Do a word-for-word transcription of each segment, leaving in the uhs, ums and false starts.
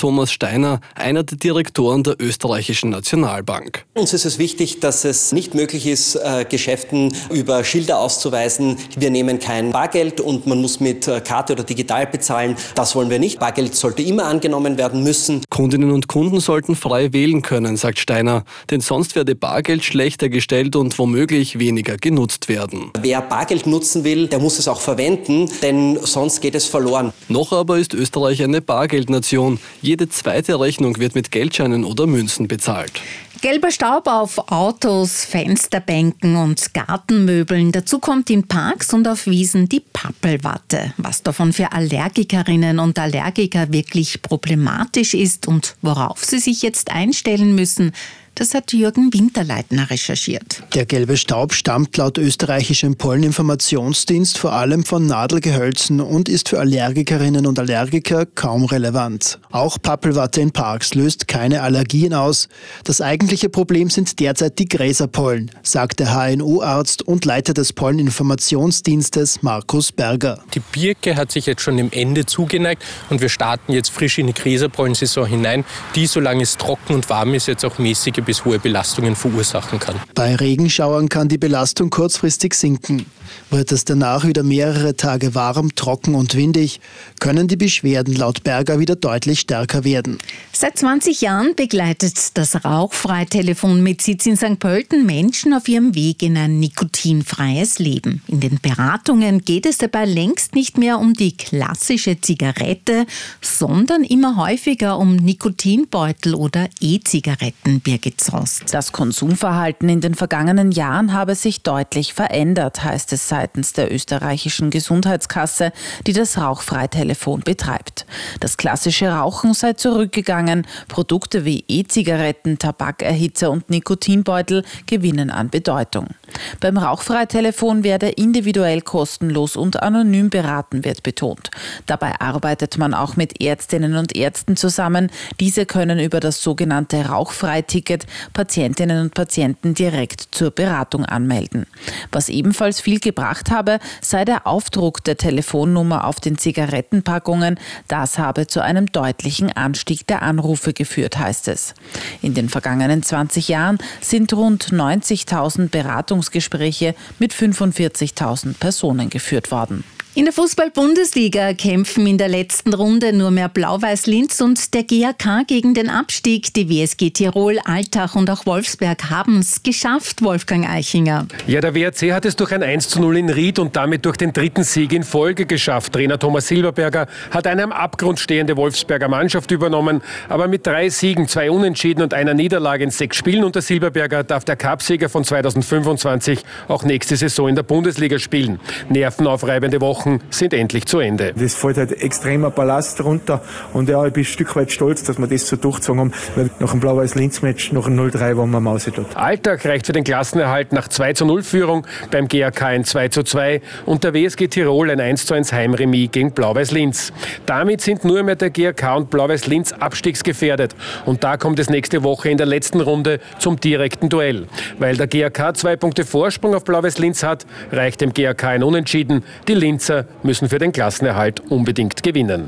Thomas Steiner, einer der Direktoren der österreichischen Nationalbank. Uns ist es wichtig, dass es nicht möglich ist, Geschäften über Schilder auszuweisen. Wir nehmen kein Bargeld und man muss mit Karte oder digital bezahlen. Das wollen wir nicht. Bargeld sollte immer angenommen werden müssen. Kundinnen und Kunden sollten frei wählen können, sagt Steiner, denn sonst werde Bargeld schlechter gestellt und womöglich weniger genutzt werden. Wer Bargeld nutzen will, der muss es auch verwenden, denn sonst geht es verloren. Noch aber ist Österreich eine Bargeldnation. Jede zweite Rechnung wird mit Geldscheinen oder Münzen bezahlt. Gelber Staub auf Autos, Fensterbänken und Gartenmöbeln. Dazu kommt in Parks und auf Wiesen die Pappelwatte. Was davon für Allergikerinnen und Allergiker wirklich problematisch ist und worauf sie sich jetzt einstellen müssen, das hat Jürgen Winterleitner recherchiert. Der gelbe Staub stammt laut österreichischem Polleninformationsdienst vor allem von Nadelgehölzen und ist für Allergikerinnen und Allergiker kaum relevant. Auch Pappelwatte in Parks löst keine Allergien aus. Das eigentliche Problem sind derzeit die Gräserpollen, sagt der H N O-Arzt und Leiter des Polleninformationsdienstes Markus Berger. Die Birke hat sich jetzt schon dem Ende zugeneigt und wir starten jetzt frisch in die Gräserpollensaison hinein, die, solange es trocken und warm ist, jetzt auch mäßige bis hohe Belastungen verursachen kann. Bei Regenschauern kann die Belastung kurzfristig sinken. Wird es danach wieder mehrere Tage warm, trocken und windig, können die Beschwerden laut Berger wieder deutlich stärker werden. Seit zwanzig Jahren begleitet das Rauchfrei-Telefon mit Sitz in Sankt Pölten Menschen auf ihrem Weg in ein nikotinfreies Leben. In den Beratungen geht es dabei längst nicht mehr um die klassische Zigarette, sondern immer häufiger um Nikotinbeutel oder E-Zigaretten, Birgit Zost. Das Konsumverhalten in den vergangenen Jahren habe sich deutlich verändert, heißt es seitens der österreichischen Gesundheitskasse, die das Rauchfrei-Telefon betreibt. Das klassische Rauchen sei zurückgegangen, Produkte wie E-Zigaretten, Tabakerhitzer und Nikotinbeutel gewinnen an Bedeutung. Beim Rauchfrei-Telefon werde individuell kostenlos und anonym beraten, wird betont. Dabei arbeitet man auch mit Ärztinnen und Ärzten zusammen. Diese können über das sogenannte Rauchfrei-Ticket Patientinnen und Patienten direkt zur Beratung anmelden. Was ebenfalls viel gebracht habe, sei der Aufdruck der Telefonnummer auf den Zigarettenpackungen. Das habe zu einem deutlichen Anstieg der Anrufe geführt, heißt es. In den vergangenen zwanzig Jahren sind rund neunzigtausend Beratungsgespräche mit fünfundvierzigtausend Personen geführt worden. In der Fußball-Bundesliga kämpfen in der letzten Runde nur mehr Blau-Weiß-Linz und der G A K gegen den Abstieg. Die W S G Tirol, Altach und auch Wolfsberg haben es geschafft, Wolfgang Eichinger. Ja, der W R C hat es durch ein eins zu null in Ried und damit durch den dritten Sieg in Folge geschafft. Trainer Thomas Silberberger hat eine am Abgrund stehende Wolfsberger Mannschaft übernommen, aber mit drei Siegen, zwei Unentschieden und einer Niederlage in sechs Spielen unter Silberberger darf der Cupsieger von zweitausendfünfundzwanzig auch nächste Saison in der Bundesliga spielen. Nervenaufreibende Wochen sind endlich zu Ende. Das fällt halt extremer Ballast runter und ja, ich bin ein Stück weit stolz, dass wir das so durchgezogen haben, weil nach dem Blau-Weiß-Linz-Match noch ein null drei waren wir Mause dort. Alltag reicht für den Klassenerhalt nach zwei zu null Führung, beim G A K ein zwei zu zwei und der W S G Tirol ein eins zu eins Heimremis gegen Blau-Weiß-Linz. Damit sind nur mehr der G A K und Blau-Weiß-Linz abstiegsgefährdet und da kommt es nächste Woche in der letzten Runde zum direkten Duell. Weil der G A K zwei Punkte Vorsprung auf Blau-Weiß-Linz hat, reicht dem G A K ein Unentschieden. Die Linzer müssen für den Klassenerhalt unbedingt gewinnen.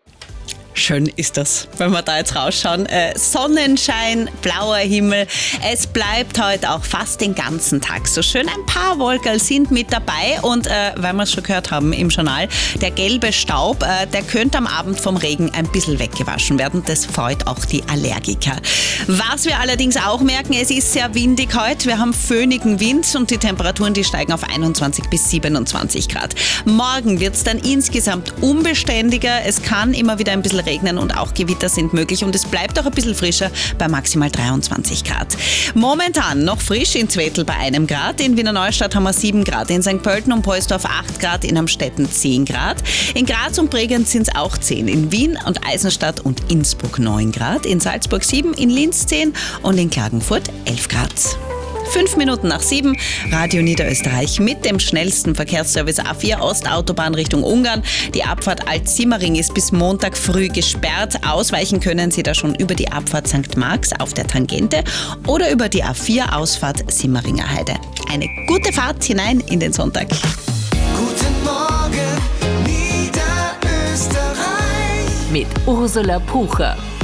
Schön ist das, wenn wir da jetzt rausschauen. Äh, Sonnenschein, blauer Himmel. Es bleibt heute auch fast den ganzen Tag so schön. Ein paar Wolken sind mit dabei und äh, weil wir es schon gehört haben im Journal, der gelbe Staub, äh, der könnte am Abend vom Regen ein bisschen weggewaschen werden. Das freut auch die Allergiker. Was wir allerdings auch merken, es ist sehr windig heute. Wir haben föhnigen Wind und die Temperaturen, die steigen auf einundzwanzig bis siebenundzwanzig Grad. Morgen wird es dann insgesamt unbeständiger. Es kann immer wieder ein bisschen regnen und auch Gewitter sind möglich und es bleibt auch ein bisschen frischer bei maximal dreiundzwanzig Grad. Momentan noch frisch in Zwettl bei einem Grad, in Wiener Neustadt haben wir sieben Grad, in Sankt Pölten und Poisdorf acht Grad, in Amstetten zehn Grad, in Graz und Bregenz sind es auch zehn, in Wien und Eisenstadt und Innsbruck neun Grad, in Salzburg sieben, in Linz zehn und in Klagenfurt elf Grad. Fünf Minuten nach sieben, Radio Niederösterreich mit dem schnellsten Verkehrsservice A vier Ostautobahn Richtung Ungarn. Die Abfahrt Alt-Simmering ist bis Montag früh gesperrt. Ausweichen können Sie da schon über die Abfahrt Sankt Marx auf der Tangente oder über die A vier Ausfahrt Simmeringer Heide. Eine gute Fahrt hinein in den Sonntag. Guten Morgen, Niederösterreich. Mit Ursula Pucher.